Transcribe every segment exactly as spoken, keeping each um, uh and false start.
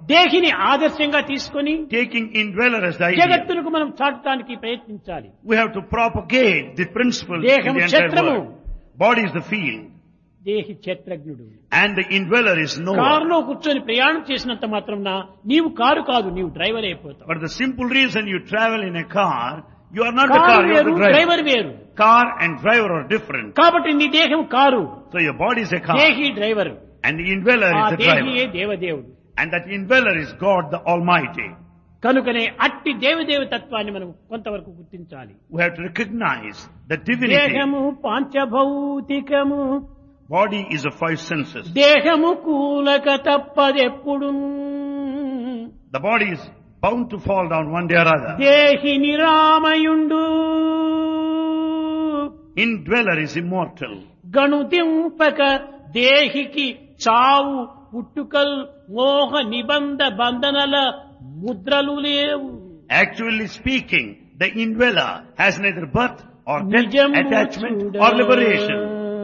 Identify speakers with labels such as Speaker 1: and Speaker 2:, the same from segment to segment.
Speaker 1: దేహిని ఆదర్శంగా తీసుకొని
Speaker 2: taking indweller as the idea,
Speaker 1: జగత్తులకు మనం చాటడానికి ప్రయత్నించాలి.
Speaker 2: we have to propagate the principles in
Speaker 1: దేహము
Speaker 2: the entire
Speaker 1: క్షేత్రము,
Speaker 2: world. Body is the field,
Speaker 1: దేహి క్షేత్రజ్ఞుడు.
Speaker 2: and the indweller is knower.
Speaker 1: కారులో కూర్చొని ప్రయాణం చేసినంత మాత్రం నీవు కారు కాదు, నీవు డ్రైవర్ అయిపోతావు.
Speaker 2: For the simple reason you travel in a car, you are not the car,
Speaker 1: car
Speaker 2: you are
Speaker 1: వేరు,
Speaker 2: the driver.
Speaker 1: డ్రైవర్ వేరు.
Speaker 2: Car and driver are different.
Speaker 1: కాబట్టి నీ దేహం car,
Speaker 2: So your body is a car,
Speaker 1: దేహి driver,
Speaker 2: and the indweller
Speaker 1: ఆ
Speaker 2: is the
Speaker 1: దేహియే
Speaker 2: driver.
Speaker 1: దేవదేవుడు.
Speaker 2: And that indweller is God the Almighty.
Speaker 1: కనుకనే అట్టి దేవదేవ తత్వాన్ని మనం కొంతవరకు గుర్తించాలి.
Speaker 2: We have to recognize the divinity.
Speaker 1: దేహము పాంచభౌతికము,
Speaker 2: Body is of five senses.
Speaker 1: దేహము కూలక తప్పదెప్పుడు,
Speaker 2: The body is bound to fall down one day or other.
Speaker 1: దేహి నిరామయుండు,
Speaker 2: Indweller is immortal.
Speaker 1: గణుతింపక దేహికి చావు పుట్టుకల్ మోహ నిబంధ బంధనల ముద్రలు లేవు.
Speaker 2: Actually speaking, the indweller has neither birth or death,
Speaker 1: నిజము
Speaker 2: attachment
Speaker 1: చూడా.
Speaker 2: or liberation.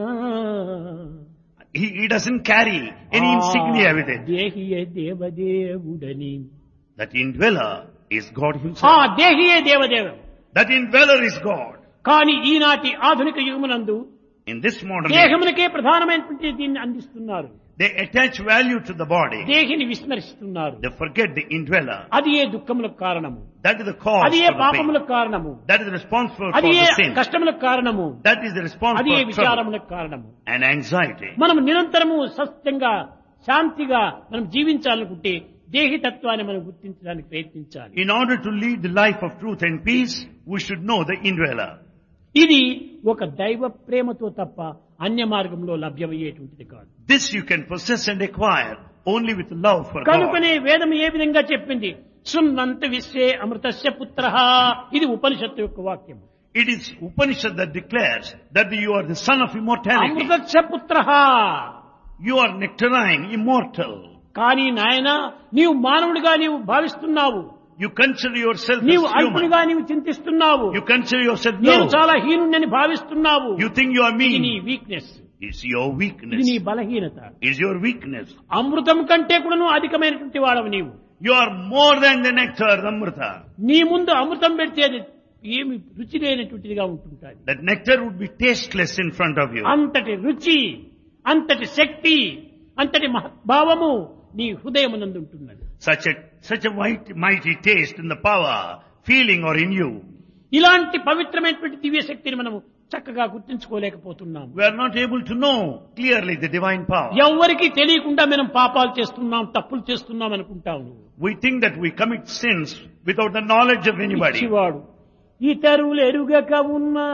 Speaker 2: He, he doesn't carry any insignia with it.
Speaker 1: దేహియే దేవదేవుడని,
Speaker 2: That indweller is God
Speaker 1: ఆ
Speaker 2: himself.
Speaker 1: దేహియే దేవదేవుడు.
Speaker 2: That indweller is God.
Speaker 1: కానీ ఈనాటి ఆధునిక యుగమునందు
Speaker 2: In this modern age,
Speaker 1: దేహమునకే ప్రధానమైనటువంటి దీన్ని అందిస్తున్నారు.
Speaker 2: they attach value to the body.
Speaker 1: దేహిని విస్మరిస్తున్నారు.
Speaker 2: They forget the indweller.
Speaker 1: అది ఏ దుఃఖములకు కారణము,
Speaker 2: That is the cause
Speaker 1: అది ఏ
Speaker 2: for the pain.
Speaker 1: పాపములకు కారణము,
Speaker 2: That is responsible for
Speaker 1: అది ఏ
Speaker 2: the sin.
Speaker 1: కష్టములకు కారణము,
Speaker 2: That is the
Speaker 1: అది
Speaker 2: responsible
Speaker 1: ఏ
Speaker 2: for trouble
Speaker 1: విచారములకు కారణము.
Speaker 2: and anxiety.
Speaker 1: మనం నిరంతరము సత్యంగా శాంతిగా మనం జీవించాలనుకుంటే దేహితత్వాన్ని మనం గుర్తించడానికి ప్రయత్నించాలి.
Speaker 2: In order to lead the life of truth and peace, we should know the indweller.
Speaker 1: ఇది ఒక దైవ ప్రేమతో తప్ప అన్య మార్గంలో లభ్యమయ్యేటువంటిది కాదు.
Speaker 2: This you can possess and acquire only with love for God.
Speaker 1: కనుకనే వేదం ఏ విధంగా చెప్పింది, శృణ్వంత విశ్వే అమృతస్య పుత్రః, ఇది ఉపనిషత్తు యొక్క వాక్యం.
Speaker 2: It is Upanishad that declares that you are the son of immortality.
Speaker 1: అమృతస్య పుత్రః.
Speaker 2: You are nectarine, immortal.
Speaker 1: కానీ నాయన నీవు మానవుడిగా నీవు భావిస్తున్నావు,
Speaker 2: You consider yourself
Speaker 1: నీవు
Speaker 2: as human.
Speaker 1: అల్పుడిగా నీవు చింతిస్తున్నావు,
Speaker 2: You consider yourself
Speaker 1: నేను
Speaker 2: low.
Speaker 1: చాలా హీనుడని భావిస్తున్నావు.
Speaker 2: You think you are
Speaker 1: ఇది నీ
Speaker 2: mean.
Speaker 1: వీక్నెస్,
Speaker 2: It's your
Speaker 1: ఇది
Speaker 2: weakness.
Speaker 1: నీ బలహీనత.
Speaker 2: It's your weakness.
Speaker 1: అమృతం కంటే కూడాను అధికమైనటువంటి వాడవు నీవు.
Speaker 2: You are more than the nectar, the amrita.
Speaker 1: నీ ముందు అమృతం పెడితే అది ఏమి రుచి లేనటువంటిదిగా ఉంటుంటుంది.
Speaker 2: That nectar would be tasteless in front of you.
Speaker 1: అంతటి రుచి, అంతటి శక్తి, అంతటి భావము నీ హృదయమునందు ఉంటున్నది.
Speaker 2: Such a such a mighty, mighty taste in the power, feeling or in you.
Speaker 1: ఇలాంటి పవిత్రమైనటువంటి దివ్య శక్తిని మనము చక్కగా గుర్తించుకోలేకపోతున్నాము.
Speaker 2: We are not able to know clearly the divine power.
Speaker 1: ఎవరికి తెలియకుండా మనం పాపాలు చేస్తున్నాం, తప్పులు చేస్తున్నాం అనుకుంటాము.
Speaker 2: We think that we commit sins without the knowledge of anybody.
Speaker 1: పిచ్చివాడు ఇతరులు ఎరుగక ఉన్నా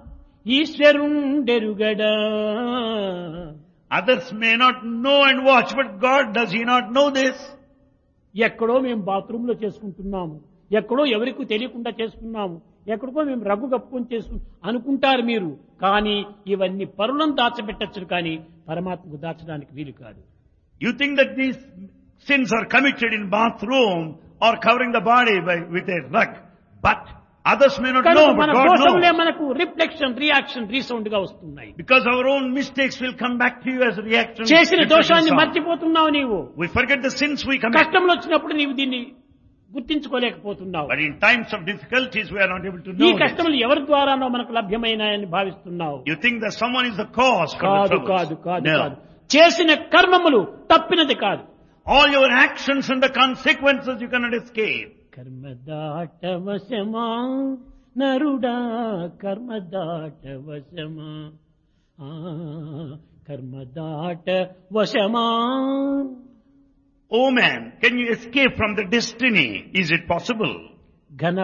Speaker 1: ఈశ్వరుండెరుగడా.
Speaker 2: Others may not know and watch, but God, does He not know this?
Speaker 1: ఎక్కడో మేము బాత్రూంలో చేసుకుంటున్నాము, ఎక్కడో ఎవరికి తెలియకుండా చేసుకున్నాము, ఎక్కడికో మేము రగ్గు కప్పుకొని చేసుకు అనుకుంటారు మీరు. కానీ ఇవన్నీ పరులను దాచబెట్టచ్చు, కానీ పరమాత్మకు దాచడానికి వీలు కాదు.
Speaker 2: You think that these sins are committed in bathroom or covering the body by, with a rug, but others may not know, but
Speaker 1: మన
Speaker 2: God
Speaker 1: దోషములే
Speaker 2: knows.
Speaker 1: మనకు రిఫ్లెక్షన్, రియాక్షన్, రీసౌండ్ గా వస్తున్నాయి.
Speaker 2: Because our own mistakes will come back to you as a reaction.
Speaker 1: చేసిన దోషాన్ని
Speaker 2: reflection.
Speaker 1: మర్చిపోతున్నావు నీవు.
Speaker 2: We forget the sins we commit.
Speaker 1: కష్టంలో వచ్చినప్పుడు నీవు దీన్ని గుర్తించుకోలేకపోతున్నావు.
Speaker 2: But in times of difficulties, we are not able to
Speaker 1: ఈ
Speaker 2: know this.
Speaker 1: కష్టములు ఎవరి ద్వారానో మనకు లభ్యమైనాయని భావిస్తున్నావు.
Speaker 2: You think that someone is the cause for the
Speaker 1: కాదు
Speaker 2: troubles.
Speaker 1: కాదు కాదు
Speaker 2: No.
Speaker 1: కాదు. చేసిన కర్మములు తప్పినది కాదు.
Speaker 2: All your actions and the consequences you cannot escape.
Speaker 1: కర్మదాట వశమా నరుడా, కర్మదాట వశమా, ఆ కర్మదాట వశమా.
Speaker 2: Oh man, can you escape from the destiny? Is it possible?
Speaker 1: ఘన